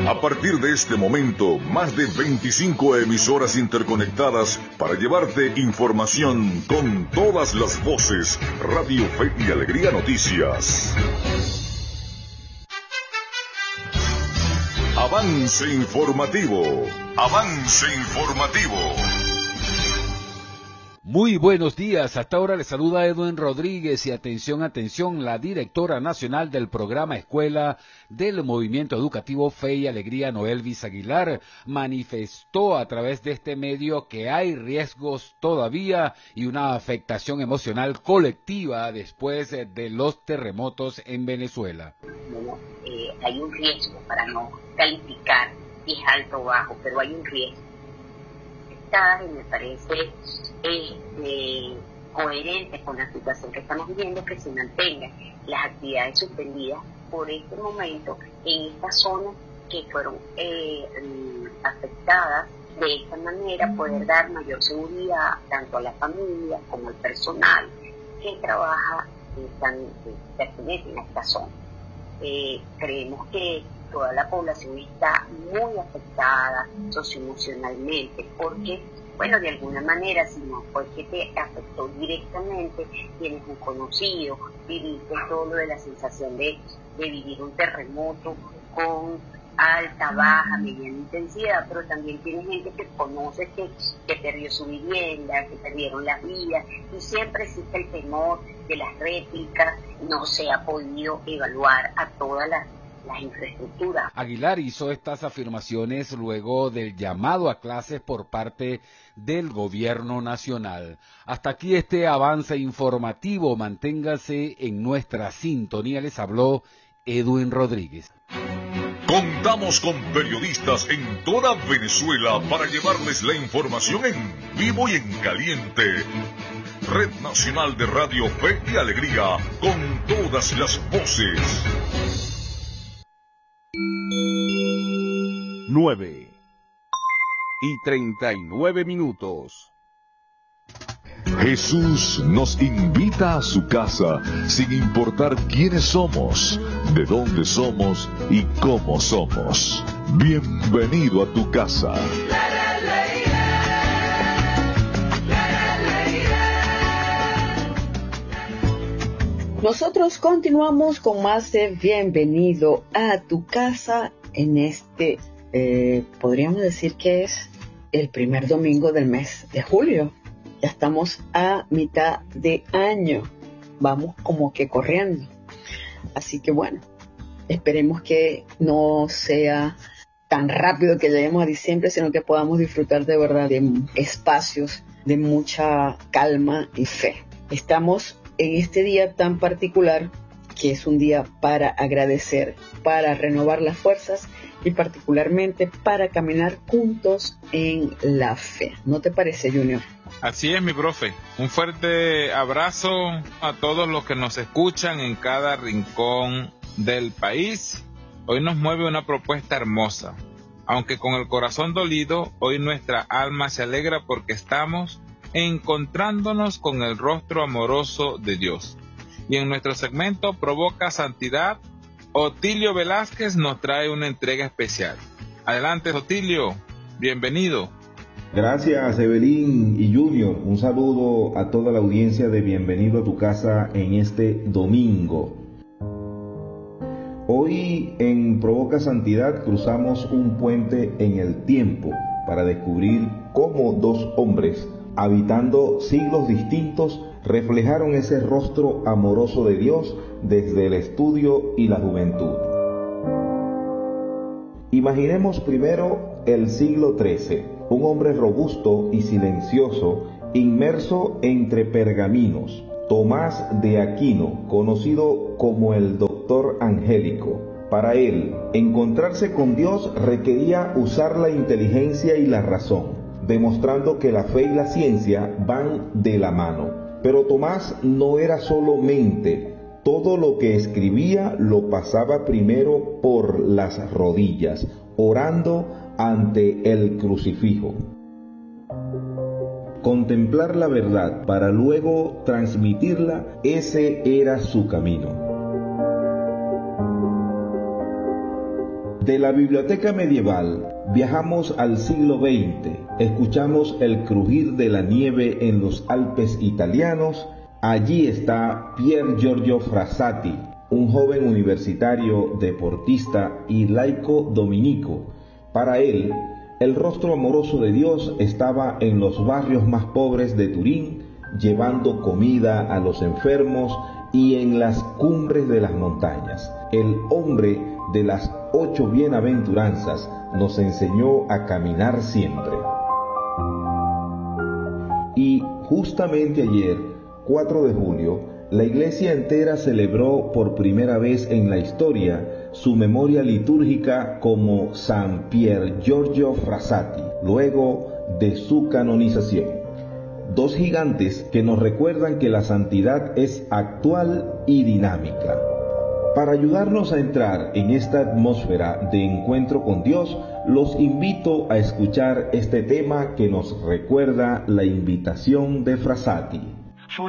A partir de este momento, más de 25 emisoras interconectadas para llevarte información con todas las voces. Radio Fe y Alegría Noticias. Avance informativo. Avance informativo. Muy buenos días, hasta ahora les saluda Edwin Rodríguez y atención, la directora nacional del programa Escuela del Movimiento Educativo Fe y Alegría, Noelvis Aguilar, manifestó a través de este medio que hay riesgos todavía y una afectación emocional colectiva después de los terremotos en Venezuela. Bueno, hay un riesgo, para no calificar si es alto o bajo, pero hay un riesgo. Y me parece coherente con la situación que estamos viviendo, que se mantengan las actividades suspendidas por este momento en estas zonas que fueron afectadas. De esta manera poder dar mayor seguridad tanto a la familia como al personal que trabaja pertenece a esta zona. Creemos que toda la población está muy afectada socioemocionalmente porque, bueno, de alguna manera, si no fue que te afectó directamente, tienes un conocido, viviste todo lo de la sensación de vivir un terremoto con alta, baja, mediana intensidad, pero también tienes gente que conoce que perdió su vivienda, que perdieron las vidas, y siempre existe el temor de las réplicas, no se ha podido evaluar a todas las infraestructuras. Aguilar hizo estas afirmaciones luego del llamado a clases por parte del gobierno nacional. Hasta aquí este avance informativo, manténgase en nuestra sintonía, les habló Edwin Rodríguez. Contamos con periodistas en toda Venezuela para llevarles la información en vivo y en caliente. Red Nacional de Radio Fe y Alegría, con todas las voces. 9:39. Jesús nos invita a su casa, sin importar quiénes somos, de dónde somos y cómo somos. Bienvenido a tu casa. Nosotros continuamos con más de Bienvenido a tu casa en este, podríamos decir que es el primer domingo del mes de julio. Ya estamos a mitad de año, vamos como que corriendo. Así que bueno, esperemos que no sea tan rápido que lleguemos a diciembre, sino que podamos disfrutar de verdad de espacios de mucha calma y fe. Estamos en este día tan particular, que es un día para agradecer, para renovar las fuerzas y particularmente para caminar juntos en la fe. ¿No te parece, Junior? Así es, mi profe. Un fuerte abrazo a todos los que nos escuchan en cada rincón del país. Hoy nos mueve una propuesta hermosa. Aunque con el corazón dolido, hoy nuestra alma se alegra porque estamos encontrándonos con el rostro amoroso de Dios. Y en nuestro segmento Provoca Santidad, Otilio Velázquez nos trae una entrega especial. Adelante, Otilio, bienvenido. Gracias, Evelyn y Junior. Un saludo a toda la audiencia de Bienvenido a tu casa en este domingo. Hoy en Provoca Santidad cruzamos un puente en el tiempo para descubrir cómo dos hombres, habitando siglos distintos, reflejaron ese rostro amoroso de Dios desde el estudio y la juventud. Imaginemos primero el siglo XIII, un hombre robusto y silencioso, inmerso entre pergaminos. Tomás de Aquino, conocido como el Doctor Angélico. Para él, encontrarse con Dios requería usar la inteligencia y la razón, demostrando que la fe y la ciencia van de la mano. Pero Tomás no era solo mente, todo lo que escribía lo pasaba primero por las rodillas, orando ante el crucifijo. Contemplar la verdad para luego transmitirla, ese era su camino. De la biblioteca medieval viajamos al siglo XX, escuchamos el crujir de la nieve en los Alpes italianos. Allí está Pier Giorgio Frassati, un joven universitario, deportista y laico dominico. Para él, el rostro amoroso de Dios estaba en los barrios más pobres de Turín, llevando comida a los enfermos y en las cumbres de las montañas. El hombre de las 8 bienaventuranzas nos enseñó a caminar siempre. Y justamente ayer, 4 de julio, la iglesia entera celebró por primera vez en la historia su memoria litúrgica como San Pier Giorgio Frassati, luego de su canonización. 2 gigantes que nos recuerdan que la santidad es actual y dinámica. Para ayudarnos a entrar en esta atmósfera de encuentro con Dios, los invito a escuchar este tema que nos recuerda la invitación de Frassati.